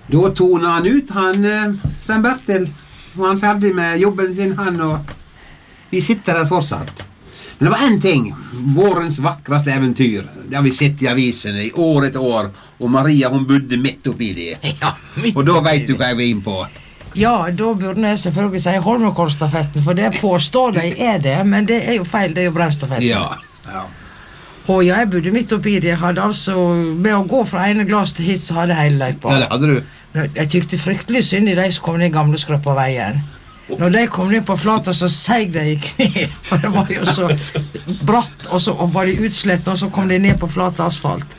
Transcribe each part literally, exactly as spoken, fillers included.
Da toner han ut, han Sven Bertil. Var han ferdig med jobben sin, han, og vi sitter der fortsatt. Men det var en ting, vårens vakreste eventyr. Det har vi sett i avisene i år etter år, og Maria, hun bodde midt oppi det. Ja, midt og da vet du hva jeg var inn på. Ja, da burde jeg selvfølgelig si Holmenkollstafetten, for det påstår de er det, men det er jo feil, det er jo Braustafetten. Ja, ja. Og ja, jeg bodde midt oppi det. Jeg hadde altså, med å gå fra ene glass til hit, så hadde jeg hele løypa. Ja, det hadde du. Jeg tykte fryktelig synd i de som kom ned gamle skrøp av veien. Når de kom ned på flata, så seig de i kne, for det var jo så bratt, og så og var de utslett, og så kom de ned på flata asfalt.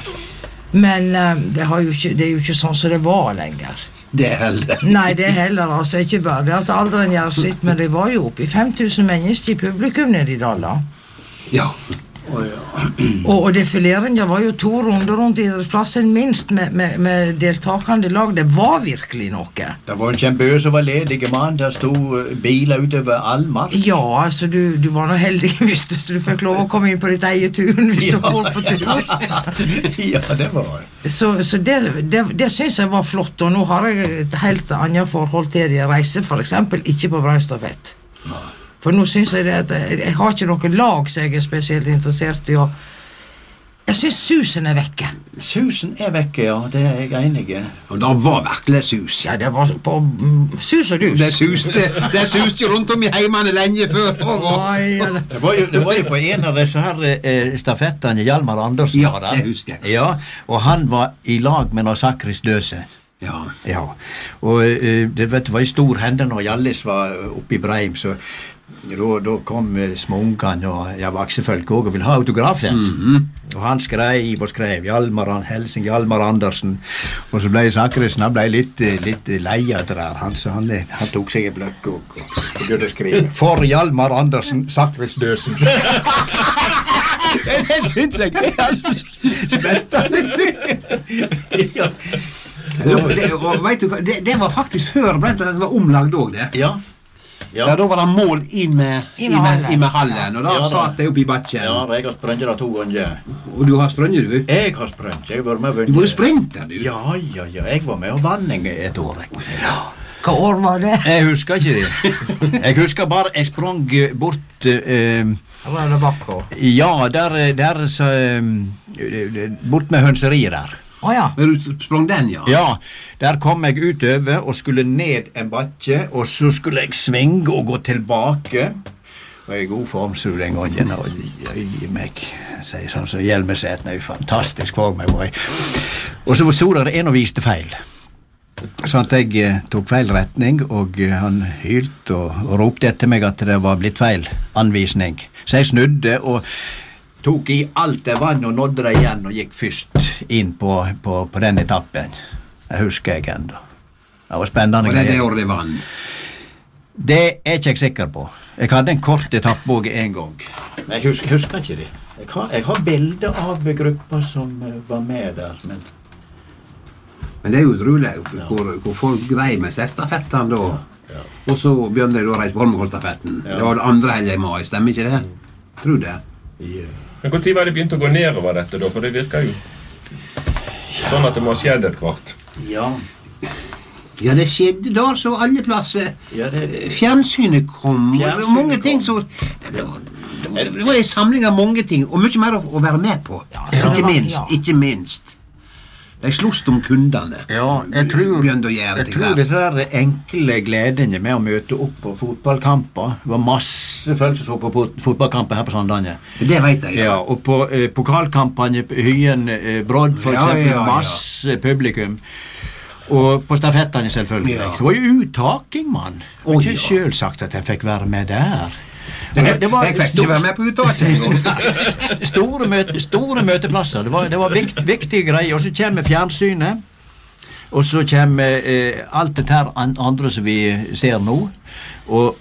Men um, det, har jo ikke, det er jo ikke sånn som det var lenger. Det heller. Nei, det heller, altså, ikke bare det at alderen gjør sitt, men det var jo oppi fem tusen mennesker i publikum nede i Dala. Ja. Oh, ja. og, og defileringen var jo to runder rundt idrettsplassen minst med, med, med deltakende lag. Det var virkelig noe. Det var en kjempø som var ledige mann. Der stod biler utover all mark. Ja, altså du, du var nå heldig hvis du, du fikk lov å komme inn på ditt eget tun hvis ja. du var på tur. Ja, det var det. Så, så det, det, det synes jeg var flott, og nå har jeg et helt annet forhold til det. Jeg reiser for eksempel ikke på Braustafett. Nei. For nå synes jeg det at jeg, jeg har ikke noe lag som jeg er spesielt interessert i, og jeg synes susen er vekke. Susen er vekke, ja, det er jeg enig i. Og da var virkelig sus. Ja, det var på mm, sus og dus. Det suste, det suste rundt om i heimene lenge før. Oi, ja, det. Det, var jo, det var jo på en av disse her eh, stafettene Hjalmar Andersen Ja, var der. det husker jeg. Ja, og han var i lag med når Sakris Døse. Ja. Ja, og eh, det, vet, det var en stor hende når Hjallis var oppe i Breim, så Da, da kom småungene og jeg var aksefølg også og ville ha autografen. Mm-hmm. Og han skrev og skrev Hjalmar Helsing, Hjalmar Andersen. Og så ble Sakrisen, han ble litt, litt lei av det der. Han, så han, han tok seg en bløkk og, og, og begynte å skrive For Hjalmar Andersen, Sakris Døsen. Det synes jeg det er så spennende. Ja. Det, og vet du hva, det, det var faktisk før Brent, det var omlagt også det. Ja. Ja. Ja, da var det mål inn med, inn med, hallen. Inn med hallen, og da ja, satt jeg opp i bakken. Ja, jeg har sprunget det to ganger. Og du har sprunget, du? Jeg har sprunget, jeg var med å Du var jo sprinter, du? Ja, ja, ja, jeg var med og vann et år. Ja. Hva år var det? Jeg husker ikke det. Jeg husker bare, jeg sprang bort... Uh, var det bakko? Ja, der, der så, uh, bort med hønseriet der. Å oh, ja. Men du sprang den, ja? Ja, der kom jeg utover og skulle ned en bakke, og så skulle jeg svinge og gå tilbake. Og jeg er i god form, så den gangen, og jeg meg, sier sånn, så Hjelmeset, nei, fantastisk for meg, var jeg. Og så stod der en og viste feil. Så at jeg eh, tok feil retning, og eh, han hylte og, og ropte etter meg at det var blitt feil anvisning. Så jeg snudde og tok i alt det vann og nådde det igjen og gikk først inn på, på, på den etappen. Det husker jeg enda. Det var spennende. Og det er det året det vann? Det er ikke jeg sikker på. Jeg hadde en kort etappe en gang. Jeg husker, husker ikke det. Jeg har, jeg har bilder av grupper som var med der, men... Men det er jo utrolig ja. hvor, hvor folk grei med stafettene da. Ja, ja. Og så begynner de da å reise på Holmenkollstafetten. Ja. Det var det andre helgen i mai, stemmer ikke det? Mm. Tror det. Yeah. Men hvor tid var det begynt å gå nedover dette da? For det virker jo sånn at det må ha skjedd et kvart. Ja. Ja, det skjedde da så alle plasser. Ja, det... Fjernsynet kom. Fjernsynet og det var mange kom. ting så... Det var, det var en samling av mange ting, og mye mer å, å være med på. Ja, ikke var, minst, ja. ikke minst. De slåst om kundene. Ja, jeg tror, jeg tror disse der enkle gledene med å møte opp på fotballkamper. Det var masse folk som så på fotballkamper her på Sandane. Det vet jeg, ja. Ja, og på eh, pokalkampene Hyen eh, Brodd, for ja, eksempel, ja, ja. masse publikum. Og på stafettene selvfølgelig. Ja. Det var jo uttaking, mann. Det var Oh, ikke ja. selv sagt at jeg fikk være med der. Det, det var, jeg fikk ikke være med på uttaking. store, møte, store møteplasser. Det var, det var vikt, viktige greier. Og så kommer fjernsynet. Og så kommer eh, alt det her andre som vi ser nå. Og